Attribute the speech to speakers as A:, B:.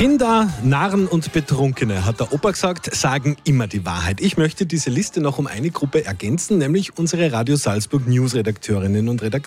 A: Kinder, Narren und Betrunkene, hat der Opa gesagt, sagen immer die Wahrheit. Ich möchte diese Liste noch um eine Gruppe ergänzen, nämlich unsere Radio Salzburg News Redakteurinnen und Redakteure.